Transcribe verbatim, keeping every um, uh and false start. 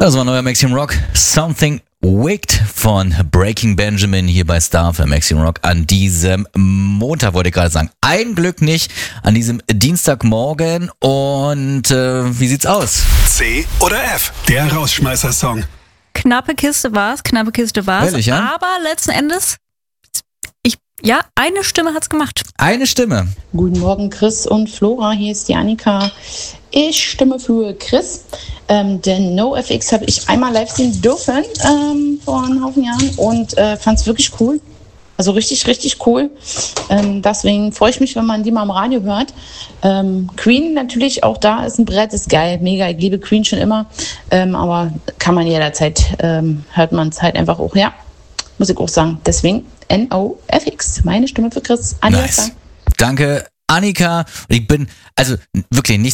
Das war neuer Maximum Rock. Something Wicked von Breaking Benjamin hier bei Star für Maximum Rock an diesem Montag, wollte ich gerade sagen. Ein Glück nicht an diesem Dienstagmorgen. Und äh, wie sieht's aus? C oder F, der Rausschmeißer-Song. Knappe Kiste war's, knappe Kiste war's. Ehrlich, ja? Aber letzten Endes, ich, ja, eine Stimme hat's gemacht. Eine Stimme. Guten Morgen, Chris und Flora. Hier ist die Annika. Ich stimme für Chris, ähm, denn NoFX habe ich einmal live sehen dürfen ähm, vor einem Haufen Jahren und äh, fand es wirklich cool. Also richtig, richtig cool. Ähm, deswegen freue ich mich, wenn man die mal im Radio hört. Ähm, Queen natürlich auch da ist ein Brett, ist geil, mega. Ich liebe Queen schon immer, ähm, aber kann man jederzeit, ähm, hört man es halt einfach auch, ja, muss ich auch sagen. Deswegen NoFX, meine Stimme für Chris. Adios. Nice. Danke, Annika. Und ich bin, also wirklich nicht